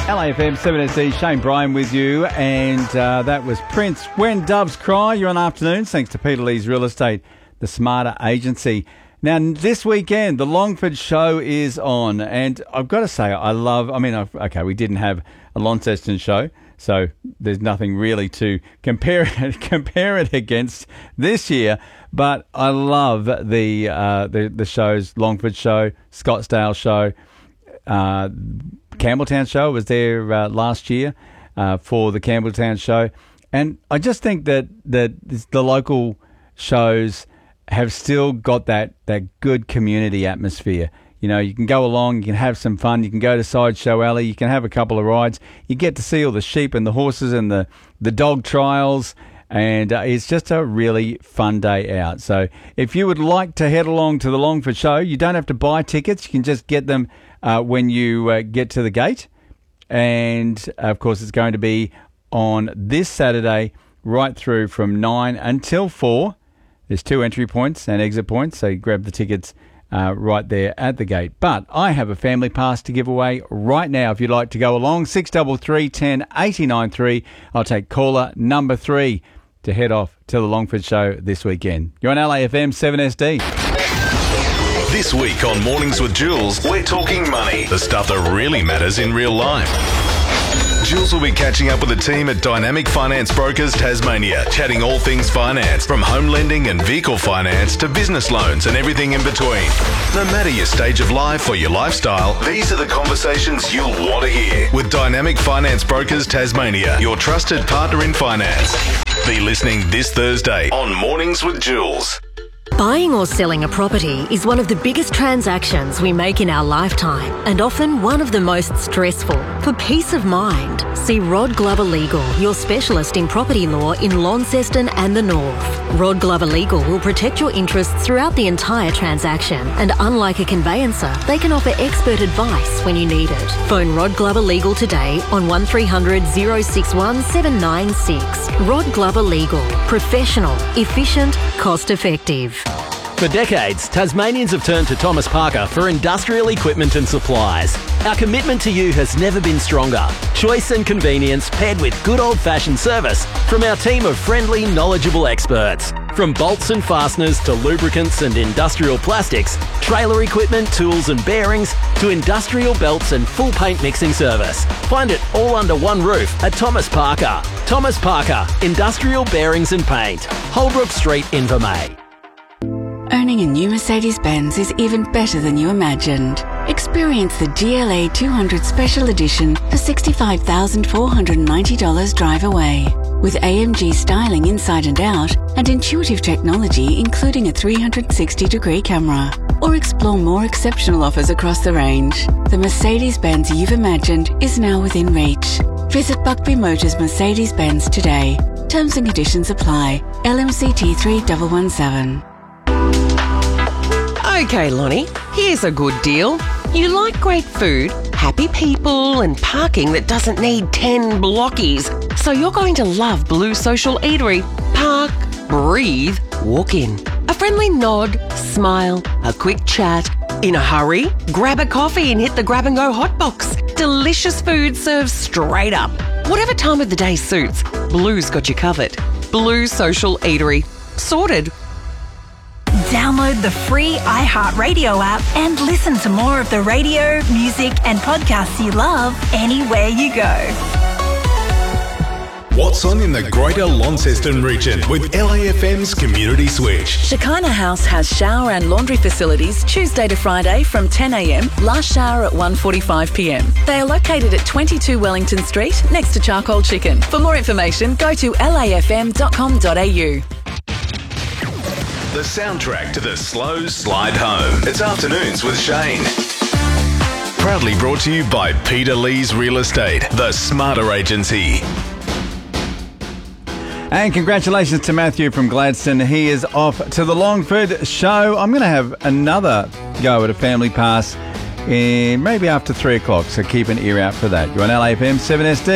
LAFM 7SE, Shane Bryan with you, and that was Prince, When Doves Cry. You're on afternoons, thanks to Peter Lee's Real Estate, the Smarter Agency. Now, this weekend, the Longford Show is on, and I've got to say, we didn't have a Launceston show, so there's nothing really to compare it against this year, but I love the shows, Longford Show, Scottsdale Show, Campbelltown Show was there last year for the Campbelltown Show, and I just think that the local shows have still got that good community atmosphere. You know, you can go along, you can have some fun, you can go to Sideshow Alley, you can have a couple of rides, you get to see all the sheep and the horses and the dog trials, and it's just a really fun day out. So if you would like to head along to the Longford Show, you don't have to buy tickets, you can just get them when you get to the gate. And, of course, it's going to be on this Saturday right through from 9 until 4. There's 2 entry points and exit points, so you grab the tickets right there at the gate. But I have a family pass to give away right now if you'd like to go along. 633 10 89 3. I'll take caller number 3 to head off to the Longford Show this weekend. You're on LAFM 7SD. This week on Mornings with Jules, we're talking money, the stuff that really matters in real life. Jules will be catching up with the team at Dynamic Finance Brokers Tasmania, chatting all things finance, from home lending and vehicle finance to business loans and everything in between. No matter your stage of life or your lifestyle, these are the conversations you'll want to hear. With Dynamic Finance Brokers Tasmania, your trusted partner in finance. Be listening this Thursday on Mornings with Jules. Buying or selling a property is one of the biggest transactions we make in our lifetime, and often one of the most stressful. For peace of mind, see Rod Glover Legal, your specialist in property law in Launceston and the North. Rod Glover Legal will protect your interests throughout the entire transaction, and unlike a conveyancer, they can offer expert advice when you need it. Phone Rod Glover Legal today on 1300 061 796. Rod Glover Legal. Professional, efficient, cost-effective. For decades, Tasmanians have turned to Thomas Parker for industrial equipment and supplies. Our commitment to you has never been stronger. Choice and convenience paired with good old-fashioned service from our team of friendly, knowledgeable experts. From bolts and fasteners to lubricants and industrial plastics, trailer equipment, tools and bearings, to industrial belts and full paint mixing service. Find it all under one roof at Thomas Parker. Thomas Parker, Industrial Bearings and Paint. Holbrook Street, Invermay. Owning a new Mercedes-Benz is even better than you imagined. Experience the GLA 200 Special Edition for $65,490 drive away. With AMG styling inside and out and intuitive technology including a 360-degree camera. Or explore more exceptional offers across the range. The Mercedes-Benz you've imagined is now within reach. Visit Buckby Motors Mercedes-Benz today. Terms and conditions apply. LMCT 3117. Okay, Lonnie, here's a good deal. You like great food, happy people and parking that doesn't need 10 blockies. So you're going to love Blue Social Eatery. Park, breathe, walk in. A friendly nod, smile, a quick chat. In a hurry, grab a coffee and hit the grab-and-go hotbox. Delicious food served straight up. Whatever time of the day suits, Blue's got you covered. Blue Social Eatery. Sorted. Download the free iHeartRadio app and listen to more of the radio, music and podcasts you love anywhere you go. What's on in the Greater Launceston region with LAFM's Community Switch? Shekinah House has shower and laundry facilities Tuesday to Friday from 10 a.m, last shower at 1:45 p.m. They are located at 22 Wellington Street next to Charcoal Chicken. For more information, go to lafm.com.au. The soundtrack to the slow slide home. It's Afternoons with Shane. Proudly brought to you by Peter Lee's Real Estate, the Smarter Agency. And congratulations to Matthew from Gladstone. He is off to the Longford Show. I'm going to have another go at a family pass maybe after 3 o'clock, so keep an ear out for that. You're on LAFM 7SD.